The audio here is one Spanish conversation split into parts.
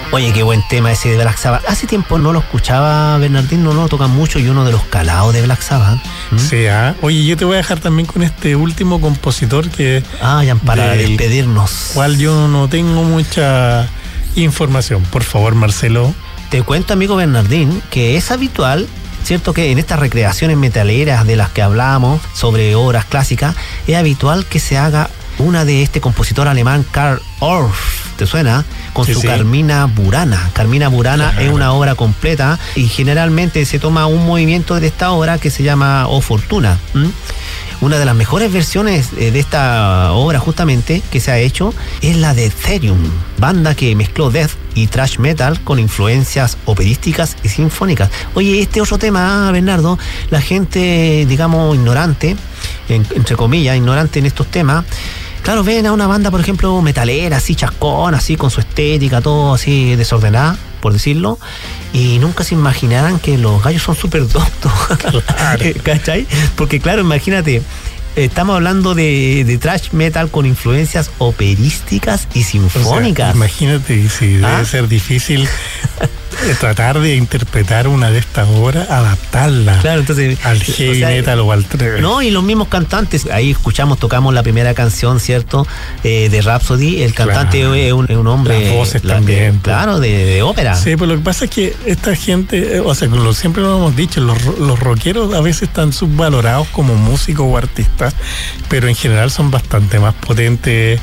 Oye, qué buen tema ese de Black Sabbath. Hace tiempo no lo escuchaba, Bernardín, no lo tocan mucho y uno de los calados de Black Sabbath. Sí, Oye, yo te voy a dejar también con este último compositor que... ya para despedirnos. Cual yo no tengo mucha información. Por favor, Marcelo. Te cuento, amigo Bernardín, que es habitual, cierto, que en estas recreaciones metaleras de las que hablamos sobre obras clásicas, es habitual que se haga una de este compositor alemán Karl Orff, ¿te suena? Con su Carmina Burana. Carmina Burana es una obra completa y generalmente se toma un movimiento de esta obra que se llama O Fortuna. Una de las mejores versiones de esta obra justamente que se ha hecho es la de Therion, banda que mezcló death y thrash metal con influencias operísticas y sinfónicas. Oye, este otro tema, Bernardo, la gente, digamos, ignorante, entre comillas, ignorante en estos temas, claro, ven a una banda, por ejemplo, metalera, así chascón, así con su estética, todo así desordenada, por decirlo, y nunca se imaginarán que los gallos son súper doctos. Claro. ¿Cachai? Porque claro, imagínate, estamos hablando de thrash metal con influencias operísticas y sinfónicas. O sea, imagínate, si debe ser difícil tratar de interpretar una de estas obras, adaptarla, claro, entonces, al heavy metal o al thrash. No, y los mismos cantantes, ahí tocamos la primera canción, ¿cierto? De Rhapsody, el cantante es un hombre. Las voces también. Claro, de ópera. Sí, pues lo que pasa es que esta gente, o sea, siempre lo hemos dicho, los rockeros a veces están subvalorados como músicos o artistas, pero en general son bastante más potentes.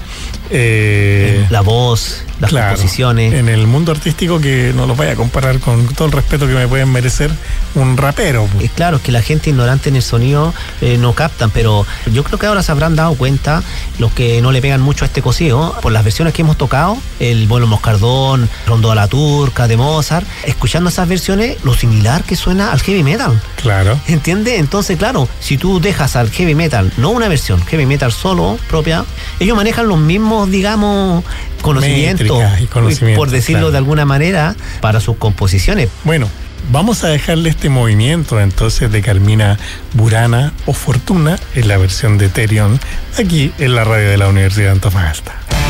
La voz, las composiciones. En el mundo artístico, que no los vaya a comparar, con todo el respeto que me pueden merecer, un rapero. Claro, es que la gente ignorante en el sonido no captan, pero yo creo que ahora se habrán dado cuenta los que no le pegan mucho a este cocido por las versiones que hemos tocado, el Vuelo Moscardón, Rondó a la Turca, de Mozart, escuchando esas versiones, lo similar que suena al heavy metal. Claro. ¿Entiendes? Entonces, claro, si tú dejas al heavy metal, no una versión, heavy metal solo, propia, ellos manejan los mismos, digamos, conocimientos, por decirlo de alguna manera, para sus composiciones. Bueno, vamos a dejarle este movimiento entonces de Carmina Burana o Fortuna en la versión de Therion, aquí en la radio de la Universidad de Antofagasta.